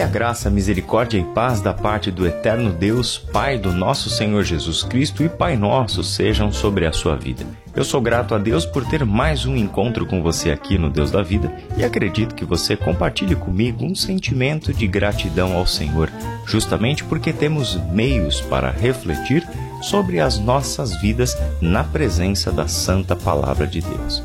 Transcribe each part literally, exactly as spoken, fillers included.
Que a graça, misericórdia e paz da parte do eterno Deus, Pai do nosso Senhor Jesus Cristo e Pai nosso sejam sobre a sua vida. Eu sou grato a Deus por ter mais um encontro com você aqui no Deus da Vida e acredito que você compartilhe comigo um sentimento de gratidão ao Senhor, justamente porque temos meios para refletir sobre as nossas vidas na presença da Santa Palavra de Deus.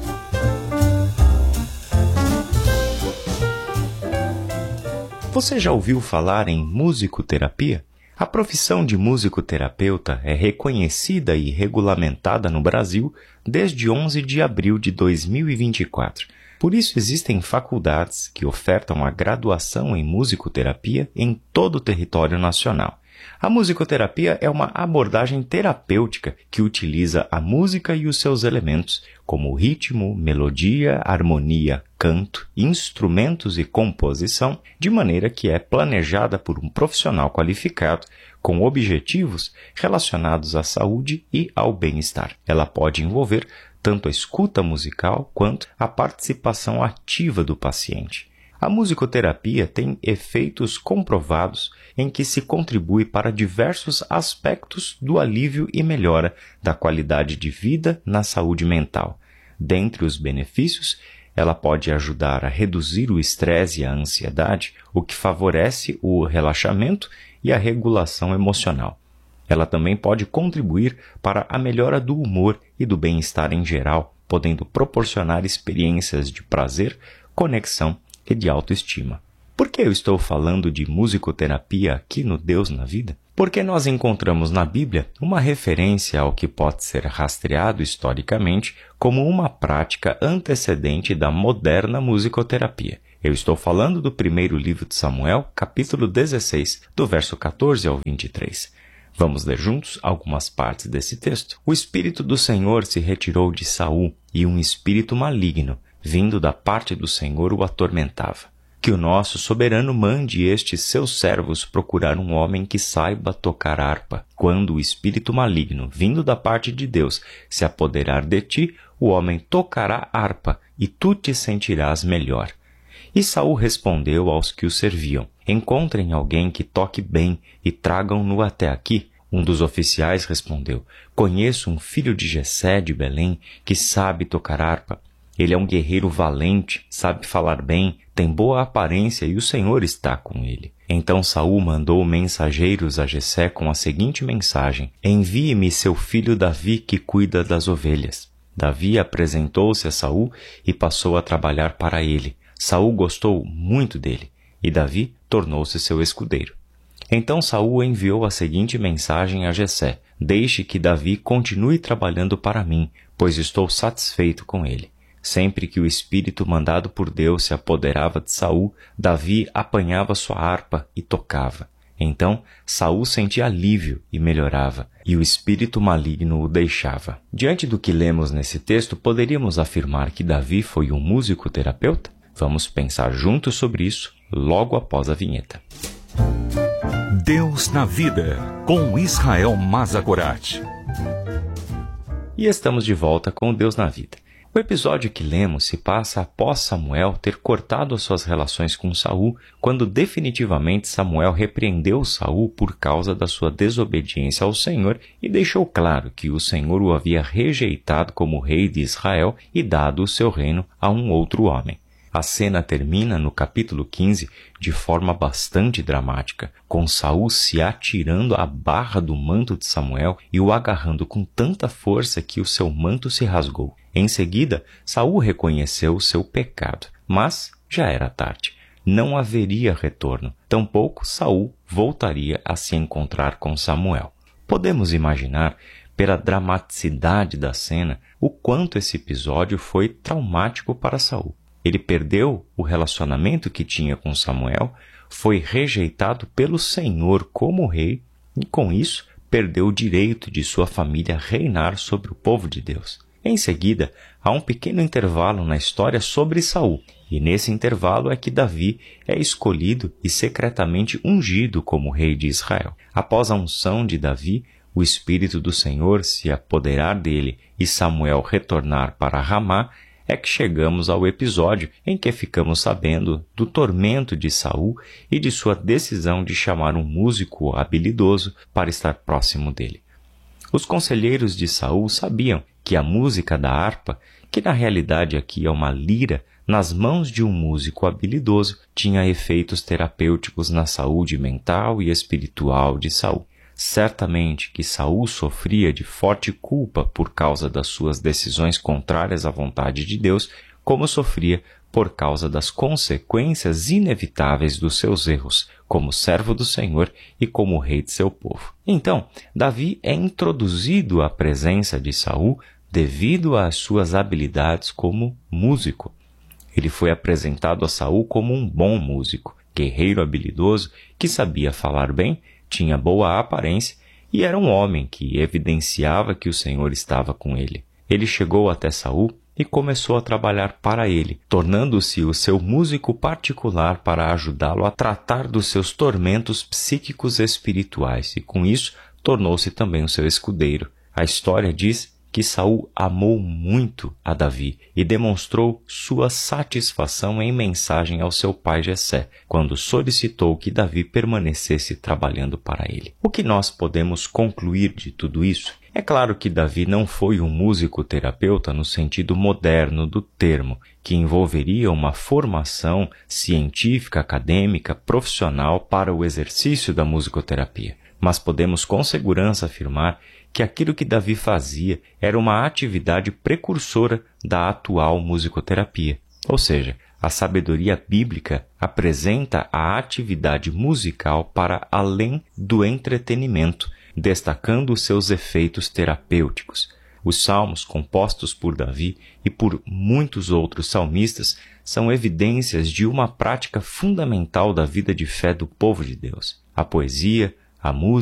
Você já ouviu falar em musicoterapia? A profissão de musicoterapeuta é reconhecida e regulamentada no Brasil desde onze de abril de dois mil e vinte e quatro. Por isso existem faculdades que ofertam a graduação em musicoterapia em todo o território nacional. A musicoterapia é uma abordagem terapêutica que utiliza a música e os seus elementos, como ritmo, melodia, harmonia, canto, instrumentos e composição, de maneira que é planejada por um profissional qualificado, com objetivos relacionados à saúde e ao bem-estar. Ela pode envolver tanto a escuta musical quanto a participação ativa do paciente. A musicoterapia tem efeitos comprovados em que se contribui para diversos aspectos do alívio e melhora da qualidade de vida na saúde mental. Dentre os benefícios, ela pode ajudar a reduzir o estresse e a ansiedade, o que favorece o relaxamento e a regulação emocional. Ela também pode contribuir para a melhora do humor e do bem-estar em geral, podendo proporcionar experiências de prazer, conexão e de autoestima. Por que eu estou falando de musicoterapia aqui no Deus na Vida? Porque nós encontramos na Bíblia uma referência ao que pode ser rastreado historicamente como uma prática antecedente da moderna musicoterapia. Eu estou falando do primeiro livro de Samuel, capítulo dezesseis, do verso quatorze ao vinte e três. Vamos ler juntos algumas partes desse texto. O Espírito do Senhor se retirou de Saul e um espírito maligno, vindo da parte do Senhor, o atormentava. Que o nosso soberano mande estes seus servos procurar um homem que saiba tocar harpa. Quando o espírito maligno, vindo da parte de Deus, se apoderar de ti, o homem tocará harpa, e tu te sentirás melhor. E Saul respondeu aos que o serviam: encontrem alguém que toque bem e tragam-no até aqui. Um dos oficiais respondeu: conheço um filho de Jessé de Belém que sabe tocar harpa. Ele é um guerreiro valente, sabe falar bem, tem boa aparência e o Senhor está com ele. Então Saul mandou mensageiros a Jessé com a seguinte mensagem: envie-me seu filho Davi que cuida das ovelhas. Davi apresentou-se a Saul e passou a trabalhar para ele. Saul gostou muito dele e Davi tornou-se seu escudeiro. Então Saul enviou a seguinte mensagem a Jessé: deixe que Davi continue trabalhando para mim, pois estou satisfeito com ele. Sempre que o espírito mandado por Deus se apoderava de Saul, Davi apanhava sua harpa e tocava. Então Saul sentia alívio e melhorava, e o espírito maligno o deixava. Diante do que lemos nesse texto, poderíamos afirmar que Davi foi um musicoterapeuta? Vamos pensar juntos sobre isso logo após a vinheta. Deus na Vida, com Israel Mazagorat. E estamos de volta com Deus na Vida. O episódio que lemos se passa após Samuel ter cortado as suas relações com Saul, quando definitivamente Samuel repreendeu Saul por causa da sua desobediência ao Senhor e deixou claro que o Senhor o havia rejeitado como rei de Israel e dado o seu reino a um outro homem. A cena termina no capítulo quinze de forma bastante dramática, com Saul se atirando à barra do manto de Samuel e o agarrando com tanta força que o seu manto se rasgou. Em seguida, Saul reconheceu o seu pecado, mas já era tarde. Não haveria retorno, tampouco Saul voltaria a se encontrar com Samuel. Podemos imaginar, pela dramaticidade da cena, o quanto esse episódio foi traumático para Saul. Ele perdeu o relacionamento que tinha com Samuel, foi rejeitado pelo Senhor como rei e, com isso, perdeu o direito de sua família reinar sobre o povo de Deus. Em seguida, há um pequeno intervalo na história sobre Saul, e nesse intervalo é que Davi é escolhido e secretamente ungido como rei de Israel. Após a unção de Davi, o Espírito do Senhor se apoderar dele e Samuel retornar para Ramá, é que chegamos ao episódio em que ficamos sabendo do tormento de Saul e de sua decisão de chamar um músico habilidoso para estar próximo dele. Os conselheiros de Saul sabiam que a música da harpa, que na realidade aqui é uma lira, nas mãos de um músico habilidoso, tinha efeitos terapêuticos na saúde mental e espiritual de Saul. Certamente que Saul sofria de forte culpa por causa das suas decisões contrárias à vontade de Deus, como sofria por causa das consequências inevitáveis dos seus erros, como servo do Senhor e como rei de seu povo. Então, Davi é introduzido à presença de Saul devido às suas habilidades como músico. Ele foi apresentado a Saul como um bom músico, guerreiro habilidoso, que sabia falar bem, tinha boa aparência e era um homem que evidenciava que o Senhor estava com ele. Ele chegou até Saul e começou a trabalhar para ele, tornando-se o seu músico particular para ajudá-lo a tratar dos seus tormentos psíquicos e espirituais, e com isso tornou-se também o seu escudeiro. A história diz que Saul amou muito a Davi e demonstrou sua satisfação em mensagem ao seu pai Jessé, quando solicitou que Davi permanecesse trabalhando para ele. O que nós podemos concluir de tudo isso? É claro que Davi não foi um músico-terapeuta no sentido moderno do termo, que envolveria uma formação científica, acadêmica, profissional para o exercício da musicoterapia. Mas podemos com segurança afirmar que aquilo que Davi fazia era uma atividade precursora da atual musicoterapia. Ou seja, a sabedoria bíblica apresenta a atividade musical para além do entretenimento, destacando seus efeitos terapêuticos. Os salmos compostos por Davi e por muitos outros salmistas são evidências de uma prática fundamental da vida de fé do povo de Deus. A poesia, a música,